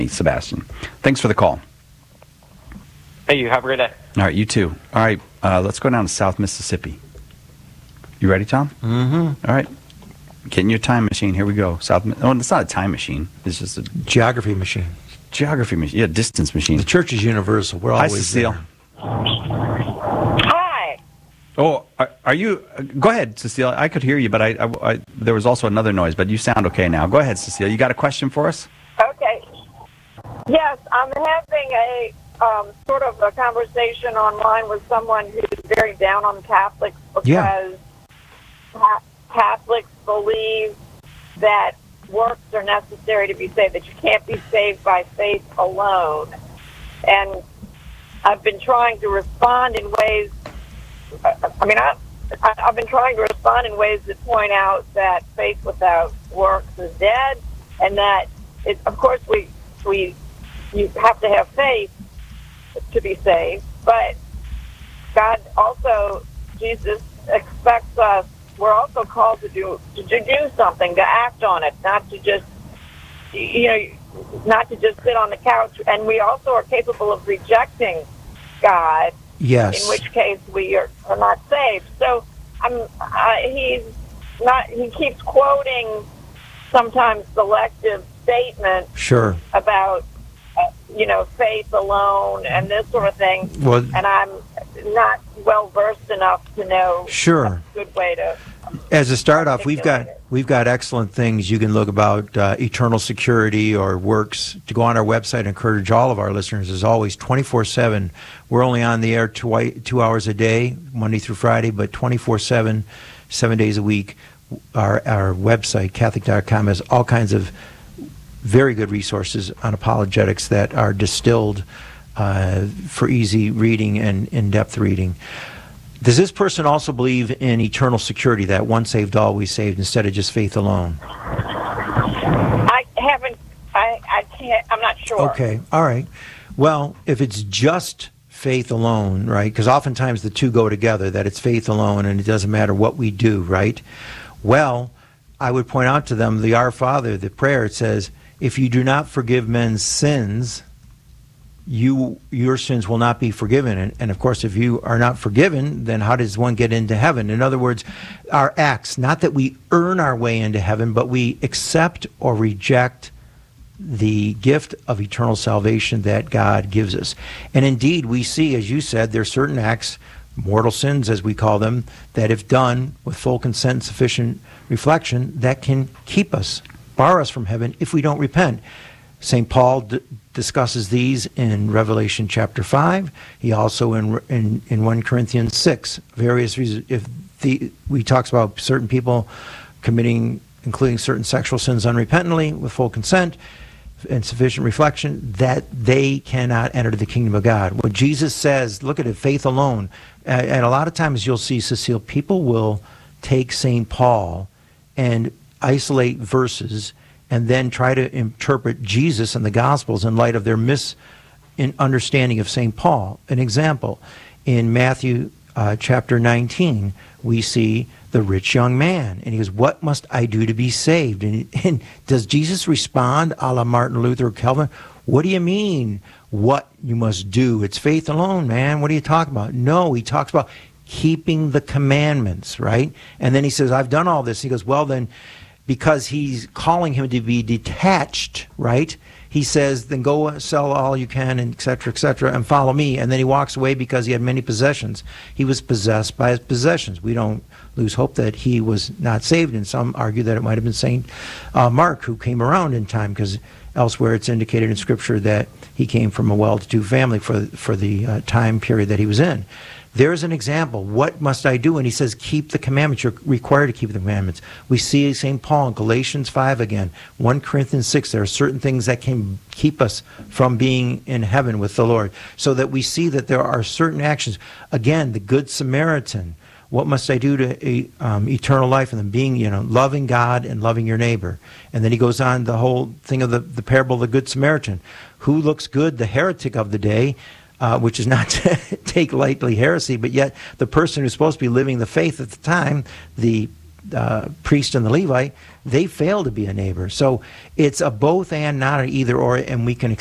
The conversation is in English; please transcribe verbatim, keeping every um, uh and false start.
Sebastian. Thanks for the call. Hey, you have a great day. All right, you too. All right, uh, let's go down to South Mississippi. You ready, Tom? Mm-hmm. All right. Get in your time machine. Here we go. South. Oh, it's not a time machine. It's just a geography machine. Geography machine. Yeah, distance machine. The church is universal. We're Hi, always Cecile. there. Hi. Oh, are, are you? Uh, go ahead, Cecile. I could hear you, but I, I, I there was also another noise. But you sound okay now. Go ahead, Cecile. You got a question for us? Okay. Yes, I'm having a um, sort of a conversation online with someone who's very down on Catholics because Yeah. ca- Catholics believe that works are necessary to be saved, that you can't be saved by faith alone. And I've been trying to respond in ways, I mean, I, I, I've been trying to respond in ways that point out that faith without works is dead, and that, it, of course, we we you have to have faith to be saved, but God also, Jesus expects us, we're also called to do to, to do something, to act on it, not to just, you know, not to just sit on the couch. And we also are capable of rejecting God, Yes. in which case we are, are not saved. So I'm, uh, he's not. He keeps quoting sometimes selective statements Sure. about, uh, you know, faith alone and this sort of thing. Well- and I'm not well versed enough to know Sure. a good way to. As a start off, we've got articulate it. we've got excellent things you can look about uh, eternal security or works. To go on our website, and encourage all of our listeners as always twenty-four seven. We're only on the air twi- two hours a day, Monday through Friday, but twenty-four seven, seven days a week. Our our website Catholic dot com has all kinds of very good resources on apologetics that are distilled uh, for easy reading and in-depth reading. Does this person also believe in eternal security, that once saved, always saved, instead of just faith alone? I haven't. I. I can't. I'm not sure. Okay, all right. Well, if it's just faith alone, right, because oftentimes the two go together, that it's faith alone and it doesn't matter what we do, right? Well, I would point out to them the Our Father, the prayer, it says, if you do not forgive men's sins, you your sins will not be forgiven. And, and of course, if you are not forgiven, then how does one get into heaven? In other words, our acts, not that we earn our way into heaven, but we accept or reject the gift of eternal salvation that God gives us. And indeed, we see, as you said, there are certain acts, mortal sins as we call them, that if done with full consent and sufficient reflection, that can keep us, bar us from heaven if we don't repent. Saint Paul d- discusses these in Revelation chapter five. He also in in, in First Corinthians six, various reasons. If the we talks about certain people committing, including certain sexual sins unrepentantly with full consent and sufficient reflection, that they cannot enter the kingdom of God. What Jesus says, look at it, faith alone. Uh, and a lot of times you'll see, Cecile, people will take Saint Paul and isolate verses and then try to interpret Jesus and the Gospels in light of their misunderstanding of Saint Paul. An example, in Matthew uh, chapter nineteen, we see the rich young man. And he goes, what must I do to be saved? And, and does Jesus respond a la Martin Luther or Calvin? What do you mean, what you must do? It's faith alone, man. What are you talking about? No, he talks about keeping the commandments, right? And then he says, I've done all this. He goes, well, then, because he's calling him to be detached, right? He says, then go sell all you can, and et cetera, et cetera, and follow me. And then he walks away because he had many possessions. He was possessed by his possessions. We don't lose hope that he was not saved, and some argue that it might have been Saint uh, Mark who came around in time, because elsewhere it's indicated in Scripture that he came from a well-to-do family for, for the uh, time period that he was in. There's an example. What must I do? And he says, keep the commandments. You're required to keep the commandments. We see Saint Paul in Galatians five again, First Corinthians six. There are certain things that can keep us from being in heaven with the Lord, so that we see that there are certain actions. Again, the Good Samaritan. What must I do to um, eternal life? And then being, you know, loving God and loving your neighbor. And then he goes on the whole thing of the, the parable of the Good Samaritan. Who looks good? The heretic of the day. Uh, which is not to take lightly heresy, but yet the person who's supposed to be living the faith at the time, the uh, priest and the Levite, they fail to be a neighbor. So it's a both and, not an either or, and we can